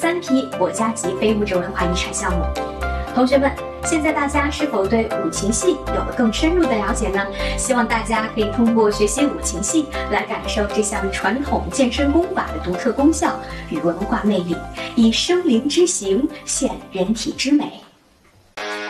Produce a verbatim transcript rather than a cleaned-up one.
三批国家级非物质文化遗产项目。同学们，现在大家是否对五禽戏有了更深入的了解呢？希望大家可以通过学习五禽戏来感受这项传统健身功法的独特功效与文化魅力，以生灵之形现人体之美。